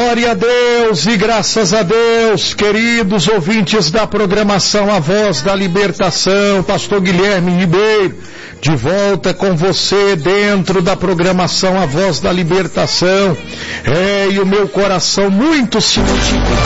Glória a Deus e graças a Deus, queridos ouvintes da programação A Voz da Libertação, Pastor Guilherme Ribeiro, de volta com você dentro da programação A Voz da Libertação. E o meu coração muito sentido